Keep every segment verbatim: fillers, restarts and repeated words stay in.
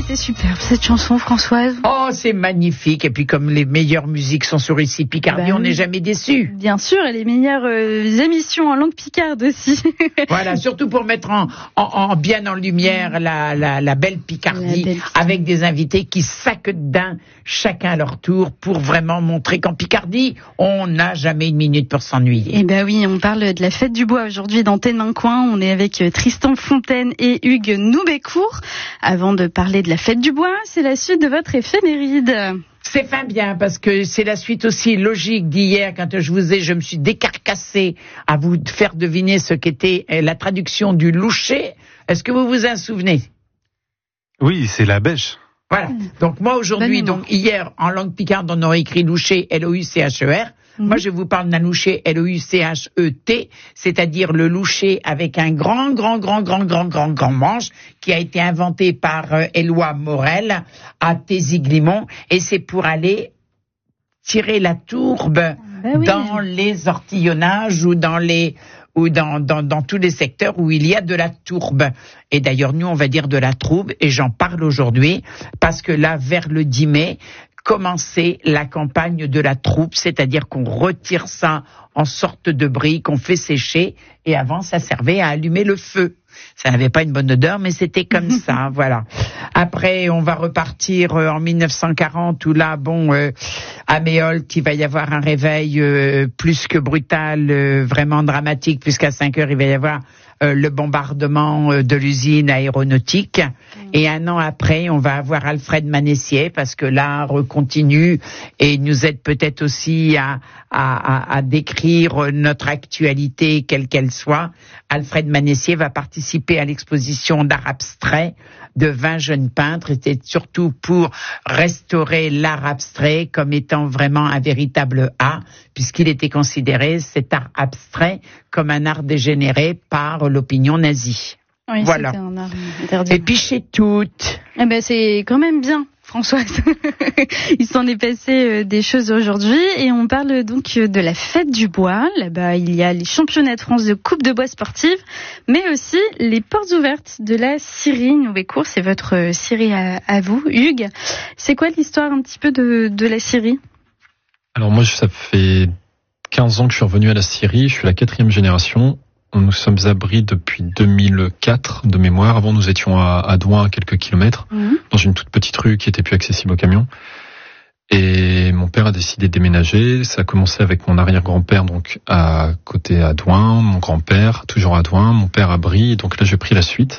était superbe cette chanson, Françoise. Oh, c'est magnifique. Et puis comme les meilleures musiques sont sur Ici Picardie, bah, on n'est jamais déçus. Bien sûr, et les meilleures euh, émissions en langue picarde aussi. Voilà, surtout pour mettre en, en, en bien en lumière la, la, la belle Picardie, la belle... avec des invités qui s'accoudent chacun à leur tour pour vraiment montrer qu'en Picardie, on n'a jamais une minute pour s'ennuyer. Eh ben oui, on parle de la fête du bois aujourd'hui dans Ténin-Coin. On est avec Tristan Fontaine et Hugues Noubécourt. Avant de parler de la fête du bois, c'est la suite de votre éphéméride. C'est fin bien, parce que c'est la suite aussi logique d'hier, quand je vous ai, je me suis décarcassé à vous faire deviner ce qu'était la traduction du loucher. Est-ce que vous vous en souvenez? Oui, c'est la bêche. Voilà. Donc moi aujourd'hui, donc hier, en langue picarde, on aurait écrit loucher, L O U C H E R. Mmh. Moi, je vous parle d'un loucher, L O U C H E T, c'est-à-dire le loucher avec un grand, grand, grand, grand, grand, grand, grand manche, qui a été inventé par euh, Éloi Morel à Téziglimont, et c'est pour aller tirer la tourbe ben oui. dans les ortillonnages ou dans les ou dans, dans, dans tous les secteurs où il y a de la tourbe. Et d'ailleurs, nous, on va dire de la troube, et j'en parle aujourd'hui, parce que là, vers le dix mai, commencer la campagne de la troupe, c'est-à-dire qu'on retire ça en sorte de briques, on fait sécher, et avant, ça servait à allumer le feu. Ça n'avait pas une bonne odeur, mais c'était comme ça, voilà. Après, on va repartir euh, en mille neuf cent quarante, où là, bon, euh, à Méholt, il va y avoir un réveil euh, plus que brutal, euh, vraiment dramatique, puisqu'à cinq heures, il va y avoir euh, le bombardement euh, de l'usine aéronautique. Mmh. Et un an après, on va avoir Alfred Manessier, parce que l'art continue et nous aide peut-être aussi à, à, à, à décrire notre actualité, quelle qu'elle soit. Alfred Manessier va participer à l'exposition d'art abstrait de vingt jeunes peintres. C'était surtout pour restaurer l'art abstrait comme étant vraiment un véritable art, puisqu'il était considéré, cet art abstrait, comme un art dégénéré par l'opinion nazie. Oui, voilà. C'était un art interdit. Et puis chez toutes. Eh ben, c'est quand même bien, Françoise. Il s'en est passé euh, des choses aujourd'hui, et on parle donc de la fête du bois. Là-bas, il y a les championnats de France de coupe de bois sportive, mais aussi les portes ouvertes de la scierie Noubécourt. C'est votre scierie à, à vous, Hugues. C'est quoi l'histoire un petit peu de, de la scierie? Alors moi, ça fait quinze ans que je suis revenu à la scierie. Je suis la quatrième génération. Nous sommes abris depuis deux mille quatre de mémoire. Avant, nous étions à, à Douin, à quelques kilomètres, mmh. dans une toute petite rue qui était plus accessible aux camions. Et mon père a décidé de déménager. Ça a commencé avec mon arrière-grand-père, donc à côté à Douin, mon grand-père toujours à Douin, mon père à Brie. Donc là, j'ai pris la suite.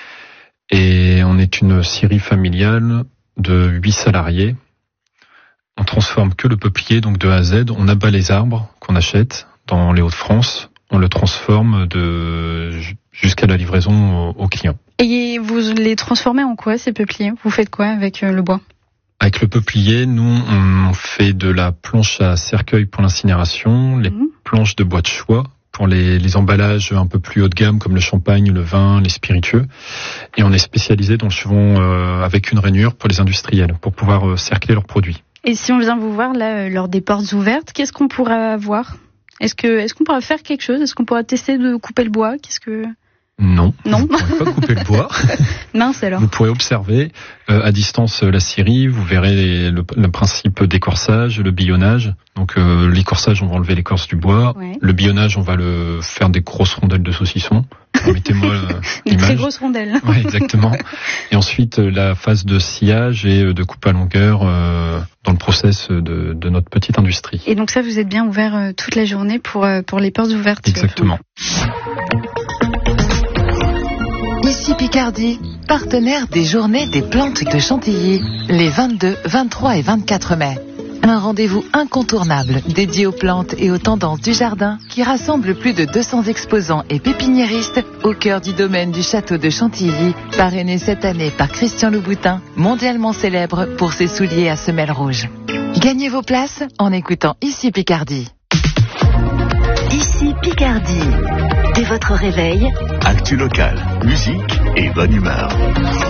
Et on est une scierie familiale de huit salariés. On transforme que le peuplier, donc de A à Z. On abat les arbres qu'on achète dans les Hauts-de-France. On le transforme de jusqu'à la livraison aux clients. Et vous les transformez en quoi, ces peupliers? Vous faites quoi avec le bois? Avec le peuplier, nous, on fait de la planche à cercueil pour l'incinération, les mmh. planches de bois de choix pour les, les emballages un peu plus haut de gamme comme le champagne, le vin, les spiritueux. Et on est spécialisé dans le chevron euh, avec une rainure pour les industriels, pour pouvoir euh, cercler leurs produits. Et si on vient vous voir là, lors des portes ouvertes, qu'est-ce qu'on pourra voir? Est-ce que, est-ce qu'on pourra faire quelque chose? Est-ce qu'on pourra tester de couper le bois? Qu'est-ce que... Non. Non. Vous ne pourrez pas couper le bois. Mince alors. Vous pourrez observer euh, à distance la scierie. Vous verrez les, le, le principe d'écorçage, le billonnage. Donc euh, l'écorçage, on va enlever l'écorce du bois. Ouais. Le billonnage, on va le faire des grosses rondelles de saucisson. Permettez-moi euh, des très grosses rondelles. Oui, exactement. Et ensuite euh, la phase de sciage et euh, de coupe à longueur euh, dans le process de, de notre petite industrie. Et donc ça, vous êtes bien ouvert euh, toute la journée pour euh, pour les portes ouvertes. Exactement. Ici Picardie, partenaire des Journées des plantes de Chantilly, les vingt-deux, vingt-trois et vingt-quatre mai. Un rendez-vous incontournable dédié aux plantes et aux tendances du jardin qui rassemble plus de deux cents exposants et pépiniéristes au cœur du domaine du château de Chantilly, parrainé cette année par Christian Louboutin, mondialement célèbre pour ses souliers à semelles rouges. Gagnez vos places en écoutant Ici Picardie. Ici Picardie. Dès votre réveil, actu local, musique et bonne humeur.